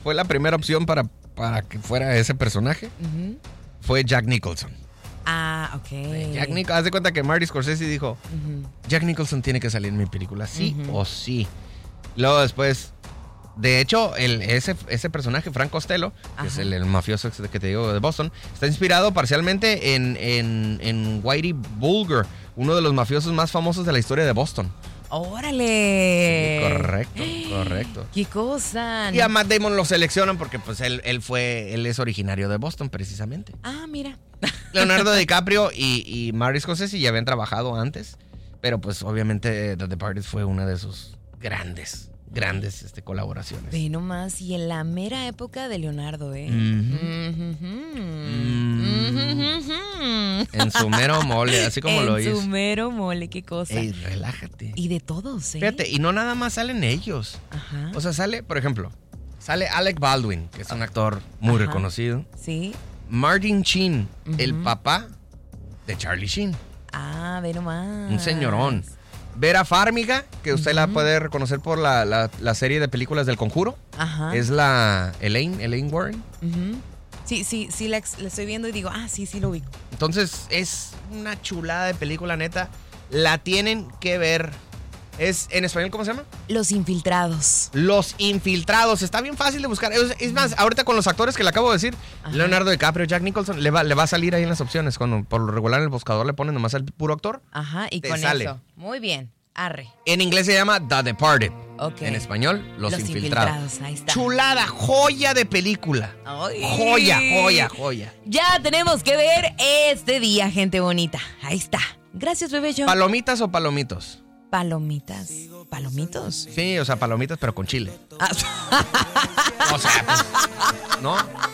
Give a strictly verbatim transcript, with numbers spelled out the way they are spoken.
fue la primera opción para, para que fuera ese personaje, uh-huh. fue Jack Nicholson. Ah, ok. Jack Nicholson, haz de cuenta que Marty Scorsese dijo, uh-huh. Jack Nicholson tiene que salir en mi película, sí uh-huh. o sí. Luego después, de hecho, el, ese, ese personaje, Frank Costello, Ajá. que es el, el mafioso que te digo de Boston, está inspirado parcialmente en, en, en Whitey Bulger, uno de los mafiosos más famosos de la historia de Boston. ¡Órale! Sí, correcto, correcto. ¡Qué cosa! Y a Matt Damon lo seleccionan porque pues él, él fue, él es originario de Boston, precisamente. Ah, mira. Leonardo DiCaprio y, y Marty Scorsese ya habían trabajado antes, pero pues obviamente The Departed fue una de sus grandes, grandes este, colaboraciones. Ve nomás, y en la mera época de Leonardo, ¿eh? Mm-hmm. Mm-hmm. Mm-hmm. En su mero mole, así como en lo hizo. En su mero mole, qué cosa. Ey, relájate. Y de todos, ¿eh? Fíjate, y no nada más salen ellos. Ajá. O sea, sale, por ejemplo, sale Alec Baldwin, que es un actor muy Ajá. reconocido. Sí. Martin Sheen, uh-huh. el papá de Charlie Sheen. Ah, ve nomás. Un señorón. Vera Farmiga, que usted uh-huh. la puede reconocer por la, la, la serie de películas del Conjuro. Ajá. Es la Elaine, Elaine Warren. Uh-huh. Sí, sí, sí, la, la estoy viendo y digo, ah, sí, sí lo ubico. Entonces, es una chulada de película, neta. La tienen que ver. Es, ¿en español cómo se llama? Los Infiltrados. Los Infiltrados. Está bien fácil de buscar. Es, es más, ahorita con los actores que le acabo de decir, Ajá. Leonardo DiCaprio, Jack Nicholson, le va, le va a salir ahí en las opciones. Cuando por lo regular en el buscador le ponen nomás al puro actor. Ajá, y con sale. Eso. Muy bien. Arre. En inglés se llama The Departed. Okay. En español, Los, Los Infiltrados. Infiltrados. Ahí está. Chulada, joya de película. Ay. Joya, joya, joya. Ya tenemos que ver este día, gente bonita. Ahí está. Gracias, bebé. Yo. ¿Palomitas o palomitos? Palomitas. ¿Palomitos? Sí, o sea, palomitas, pero con chile. Ah. O sea, pues, ¿no?